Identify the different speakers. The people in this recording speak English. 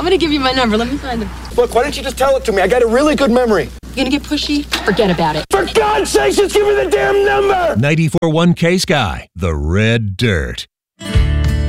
Speaker 1: I'm gonna give you my number. Let me find them.
Speaker 2: Look, why don't you just tell it to me? I got a really good memory.
Speaker 1: You gonna get pushy? Forget about it.
Speaker 2: For God's sake, just give me the damn number!
Speaker 3: 94.1 K-Sky, The Red Dirt.